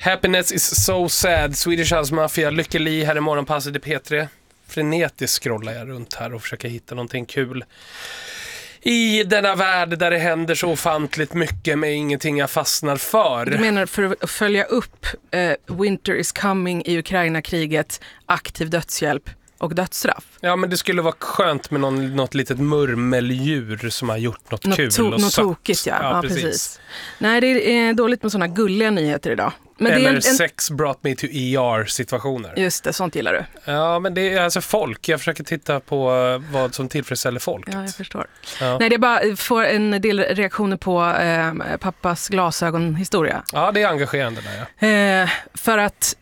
Happiness is so sad. Swedish House Mafia. Lykke Li här i morgonpasset i P3. Frenetiskt scrollar jag runt här och försöker hitta någonting kul i denna värld där det händer så ofantligt mycket med ingenting jag fastnar för. Du menar för att följa upp Winter is coming i Ukraina-kriget, aktiv dödshjälp och dödsstraff? Ja, men det skulle vara skönt med något litet murmeldjur som har gjort något kul och något sött. tokigt, ja, precis. Nej, det är dåligt med sådana gulliga nyheter idag. Men eller det är sex brought me to ER-situationer. Just det, sånt gillar du. Ja, men det är alltså folk. Jag försöker titta på vad som tillfredsställer folket. Ja, jag förstår. Ja. Nej, det är bara får en del reaktioner på pappas glasögonhistoria. Ja, det är engagerande där, ja. För att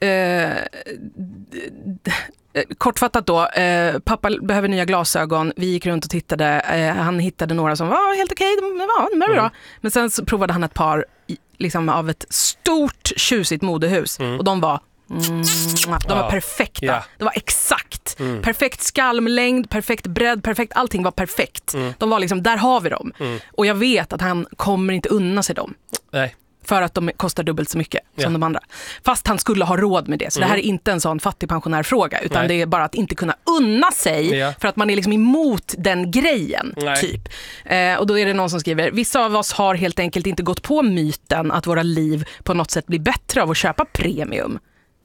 kortfattat då, pappa behöver nya glasögon. Vi gick runt och tittade. Han hittade några som var helt okej. De var bra. Men sen så provade han ett par liksom av ett stort tjusigt modehus. Och de var perfekta. Ja. De var exakt. Perfekt skalmlängd, perfekt bredd, perfekt. Allting var perfekt. De var liksom, där har vi dem. Och jag vet att han kommer inte unna sig dem. Nej. För att de kostar dubbelt så mycket som de andra. Fast han skulle ha råd med det. Så det här är inte en sån fattigpensionärfråga. Utan det är bara att inte kunna unna sig. För att man är liksom emot den grejen. Typ. Och då är det någon som skriver: vissa av oss har helt enkelt inte gått på myten att våra liv på något sätt blir bättre av att köpa premium.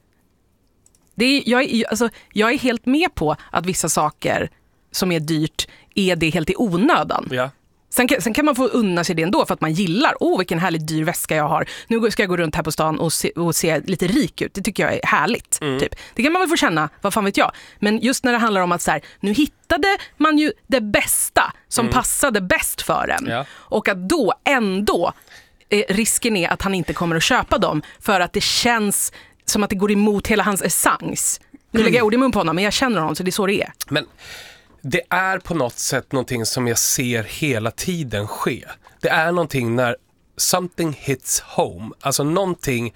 Jag är helt med på att vissa saker som är dyrt är det helt i onödan. Ja. Sen kan man få unna sig det ändå för att man gillar, vilken härlig dyr väska jag har. Nu ska jag gå runt här på stan och se lite rik ut. Det tycker jag är härligt. Typ. Det kan man väl få känna, vad fan vet jag. Men just när det handlar om att så här, nu hittade man ju det bästa som passade bäst för en. Ja. Och att då ändå risken är att han inte kommer att köpa dem för att det känns som att det går emot hela hans essens. Nu lägger jag ord i mun på honom, men jag känner honom, så det är så det är. Men det är på något sätt någonting som jag ser hela tiden ske. Det är någonting när something hits home. Alltså någonting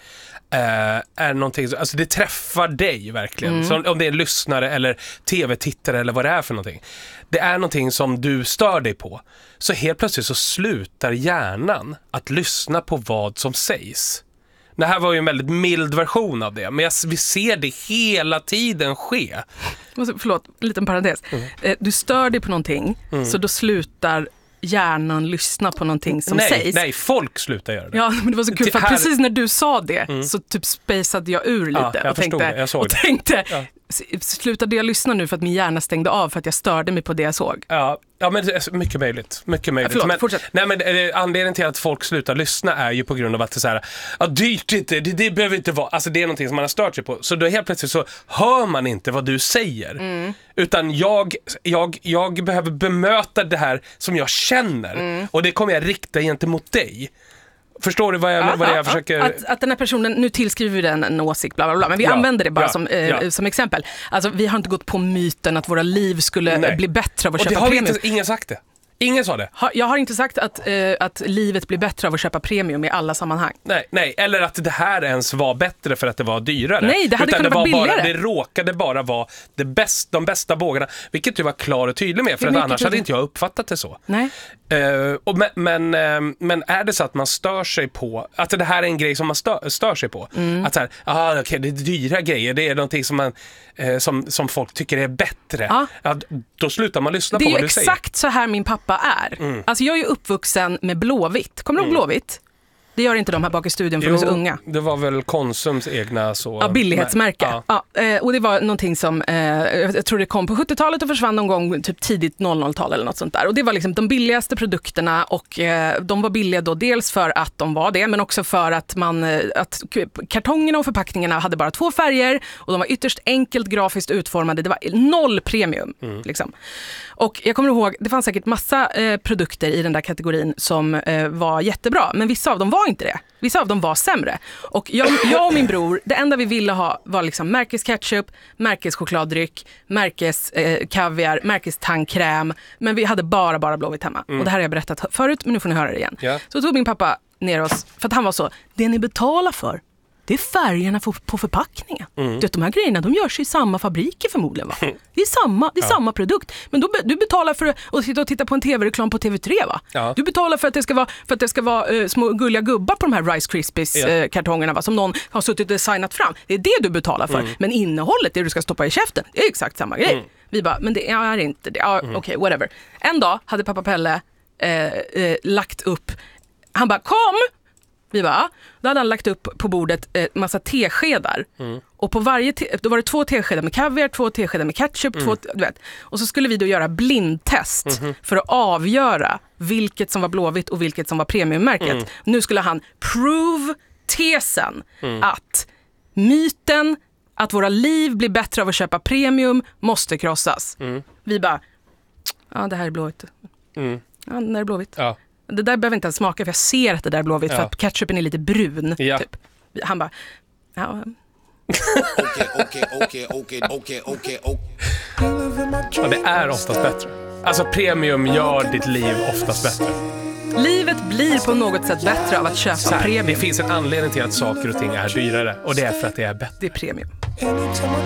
är någonting, alltså det träffar dig verkligen. Så om det är en lyssnare eller tv-tittare eller vad det är för någonting. Det är någonting som du stör dig på. Så helt plötsligt så slutar hjärnan att lyssna på vad som sägs. Det här var ju en väldigt mild version av det. Men vi ser det hela tiden ske. Förlåt, en liten parentes. Du stör dig på någonting, så då slutar hjärnan lyssna på någonting som sägs. Nej, folk slutar göra det. Ja, men det var så kul, för precis när du sa det så typ spacade jag ur lite och tänkte slutade jag lyssna nu för att min hjärna stängde av för att jag störde mig på det jag såg. Ja, men det är mycket möjligt. Mycket möjligt. Förlåt, fortsätt. Nej, men anledningen till att folk slutar lyssna är ju på grund av att det är så här, dyrt inte, det behöver inte vara. Alltså det är någonting som man har stört sig på. Så då helt plötsligt så hör man inte vad du säger. Utan jag behöver bemöta det här som jag känner. Och det kommer jag rikta gentemot dig. Förstår du vad jag försöker... Att den här personen, nu tillskriver vi den en åsikt, bla bla bla, men vi använder det bara som exempel. Alltså, vi har inte gått på myten att våra liv skulle bli bättre av att köpa premium. Och det har ingen sagt det. Ingen sa det. Jag har inte sagt att livet blir bättre av att köpa premium i alla sammanhang. Nej, eller att det här ens var bättre för att det var dyrare. Nej, det hade kunnat vara billigare. Det råkade bara vara de bästa bågarna, vilket du var klar och tydlig med, för att annars hade inte jag uppfattat det så. Nej. Men är det så att man stör sig på att det här är en grej som man stör sig på, att så här, det är dyra grejer, det är någonting som man som folk tycker är bättre, då slutar man lyssna på vad du säger. Det är exakt så här min pappa är. Alltså jag är uppvuxen med Blåvitt. Kommer du ihåg Blåvitt? Det gör inte de här bak i studion för de är så unga. Det var väl Konsums egna billighetsmärke. Och det var någonting som jag tror det kom på 70-talet och försvann någon gång typ tidigt 00-tal eller något sånt där. Och det var liksom de billigaste produkterna, och de var billiga då dels för att de var det, men också för att att kartongerna och förpackningarna hade bara 2 färger och de var ytterst enkelt grafiskt utformade. Det var 0 premium liksom. Och jag kommer ihåg, det fanns säkert massa produkter i den där kategorin som var jättebra, men vissa av dem var inte det. Vissa av dem var sämre. Och jag och min bror, det enda vi ville ha var liksom märkes ketchup, märkes chokladdryck, märkes kaviar, märkes tandkräm, men vi hade bara Blåvitt hemma. Och det här har jag berättat förut, men nu får ni höra det igen. Så tog min pappa ner oss, för att han var så, det ni betalar för det är färgerna på förpackningen. Du vet, de här grejerna, de görs i samma fabriker förmodligen, va? Det är samma produkt. Men du betalar för att sitta och titta på en tv-reklam på TV3, va? Ja. Du betalar för att det ska vara små gulliga gubbar på de här Rice Krispies-kartongerna, va? Som någon har suttit och designat fram. Det är det du betalar för. Men innehållet, det du ska stoppa i käften, det är exakt samma grej. Vi bara, men det är inte det. Okej, whatever. En dag hade pappa Pelle lagt upp, han bara, kom! Vi bara, då hade han lagt upp på bordet massa teskedar. Och på varje då var det 2 teskedar med kaviar, 2 teskedar med ketchup, 2, du vet. Och så skulle vi då göra blindtest för att avgöra vilket som var Blåvitt och vilket som var premiummärket. Nu skulle han prove tesen att myten att våra liv blir bättre av att köpa premium måste krossas. Vi bara, ja, det här är Blåvitt. Ja, den där är Blåvitt. Ja. Det där behöver inte ens smaka, för jag ser att det där är Blåvitt, för att ketchupen är lite brun. Ja. Typ. Han bara, ja. Okej. Ja, det är oftast bättre. Alltså premium gör ditt liv oftast bättre. Livet blir på något sätt bättre av att köpa premium. Det finns en anledning till att saker och ting är dyrare, och det är för att det är bättre. Det är premium.